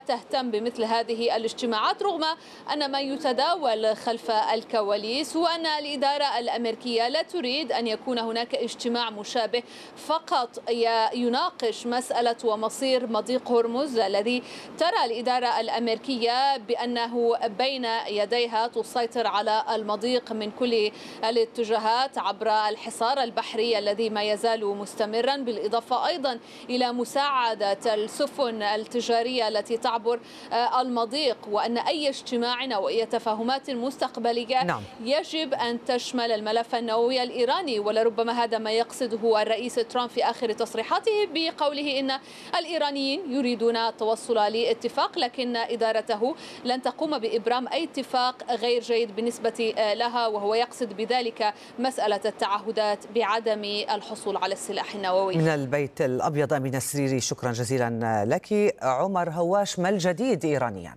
تهتم بمثل هذه الاجتماعات، رغم أن ما يتداول خلف الكواليس هو أن الإدارة الأمريكية لا تريد أن يكون هناك اجتماع مشابه فقط يناقش مسألة ومصير مضيق هرمز، الذي ترى الإدارة الأمريكية بأنه بين يديها تسيطر على المضيق من كل الاتجاهات عبر الحصار البحري الذي ما يزال مستمرا، بالإضافة أيضا إلى مساعدة السفن التجارية التي تعبر المضيق، وأن أي اجتماع أو أي تفاهمات مستقبلية نعم. يجب أن تشمل الملف النووي الإيراني. ولربما هذا ما يقصده الرئيس ترامب في آخر تصريحاته بقوله إن الإيرانيين يريدون التوصل لاتفاق، لكن إدارته لن تقوم بإبرام أي اتفاق غير جيد بالنسبة لها، وهو يقصد بذلك مسألة التعهدات بعدم الحصول على السلاح النووي. من البيت الأبيض أمين السريري، شكرا جزيلا لك. عمر هواش، ما الجديد إيرانيا؟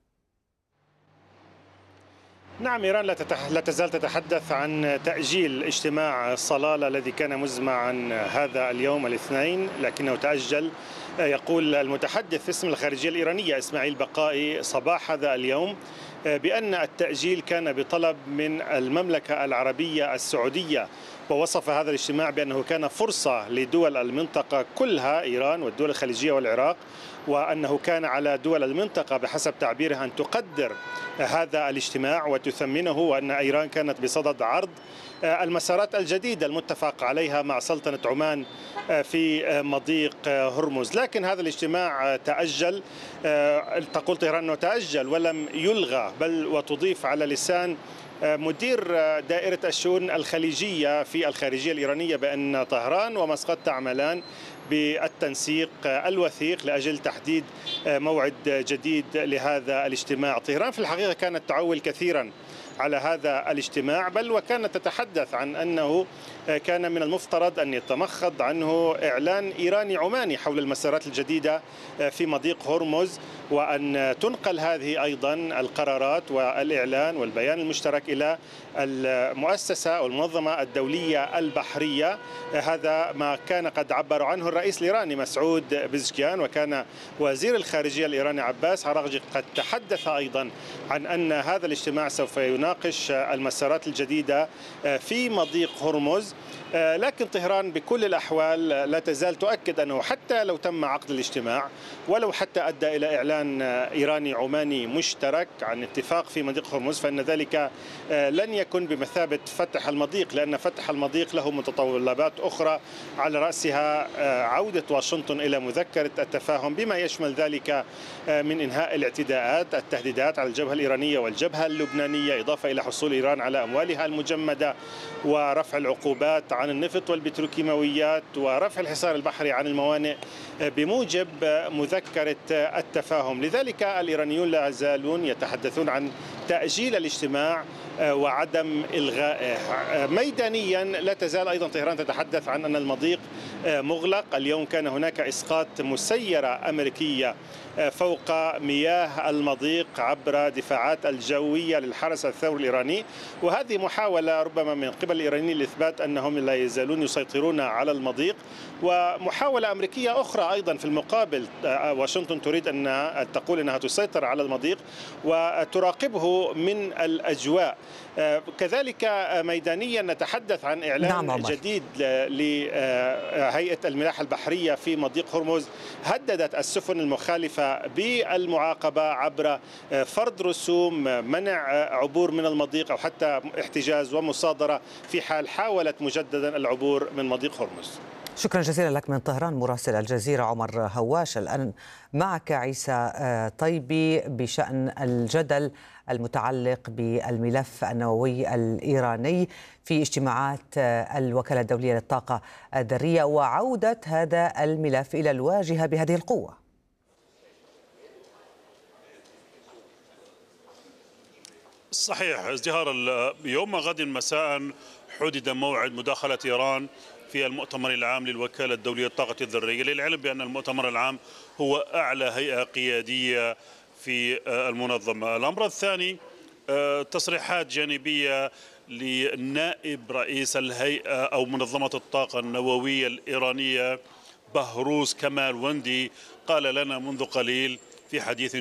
نعم، إيران لا تزال تتحدث عن تأجيل اجتماع صلالة الذي كان مزمعا هذا اليوم الاثنين، لكنه تأجل. يقول المتحدث باسم الخارجية الإيرانية إسماعيل بقائي صباح هذا اليوم بأن التأجيل كان بطلب من المملكة العربية السعودية، ووصف هذا الاجتماع بأنه كان فرصة لدول المنطقة كلها، إيران والدول الخليجية والعراق، وأنه كان على دول المنطقة بحسب تعبيره أن تقدر هذا الاجتماع وتثمنه، وأن إيران كانت بصدد عرض المسارات الجديدة المتفق عليها مع سلطنة عمان في مضيق هرمز. لكن هذا الاجتماع تأجل. تقول طهران أنه تأجل ولم يلغى، بل وتضيف على لسان مدير دائرة الشؤون الخليجية في الخارجية الإيرانية بأن طهران ومسقط تعملان بالتنسيق الوثيق لأجل تحديد موعد جديد لهذا الاجتماع. طهران في الحقيقة كانت تعول كثيرا على هذا الاجتماع، بل وكانت تتحدث عن أنه كان من المفترض أن يتمخض عنه إعلان إيراني عماني حول المسارات الجديدة في مضيق هرمز، وأن تنقل هذه أيضا القرارات والإعلان والبيان المشترك إلى المؤسسة أو المنظمة الدولية البحرية. هذا ما كان قد عبر عنه الرئيس الإيراني مسعود بزشكيان، وكان وزير الخارجية الإيراني عباس عراقجي قد تحدث أيضا عن أن هذا الاجتماع سوف يناقش المسارات الجديدة في مضيق هرمز. لكن طهران بكل الأحوال لا تزال تؤكد أنه حتى لو تم عقد الاجتماع ولو حتى أدى إلى إعلان إيراني عماني مشترك عن اتفاق في مضيق هرمز، فإن ذلك لن يكن بمثابة فتح المضيق، لأن فتح المضيق له متطلبات أخرى على رأسها عودة واشنطن إلى مذكرة التفاهم بما يشمل ذلك من إنهاء الاعتداءات، التهديدات على الجبهة الإيرانية والجبهة اللبنانية، إضافة إلى حصول إيران على أموالها المجمدة ورفع العقوبات عن النفط والبتروكيماويات ورفع الحصار البحري عن الموانئ بموجب مذكرة التفاهم. لذلك الإيرانيون لا يزالون يتحدثون عن تأجيل الاجتماع وعدم إلغائه. ميدانيا لا تزال أيضا طهران تتحدث عن أن المضيق مغلق. اليوم كان هناك إسقاط مسيرة أمريكية فوق مياه المضيق عبر دفاعات الجوية للحرس الثوري الإيراني، وهذه محاولة ربما من قبل الإيرانيين لإثبات أنهم لا يزالون يسيطرون على المضيق. ومحاولة أمريكية أخرى أيضا في المقابل، واشنطن تريد أن تقول أنها تسيطر على المضيق وتراقبه من الأجواء. كذلك ميدانيا نتحدث عن إعلان جديد لهيئة الملاحة البحرية في مضيق هرمز، هددت السفن المخالفة بالمعاقبة عبر فرض رسوم، منع عبور من المضيق أو حتى احتجاز ومصادرة في حال حاولت مجددا العبور من مضيق هرمز. شكرا جزيلا لك من طهران مراسل الجزيرة عمر هواش. الآن معك عيسى طيبي بشأن الجدل المتعلق بالملف النووي الإيراني في اجتماعات الوكالة الدولية للطاقة الذرية وعودة هذا الملف إلى الواجهة بهذه القوة. صحيح ازدهار يوم غد مساء حدد موعد مداخلة إيران في المؤتمر العام للوكالة الدولية للطاقة الذرية، للعلم بأن المؤتمر العام هو أعلى هيئة قيادية في المنظمة. الأمر الثاني تصريحات جانبية لنائب رئيس الهيئة أو منظمة الطاقة النووية الإيرانية بهروز كمال وندي، قال لنا منذ قليل في حديث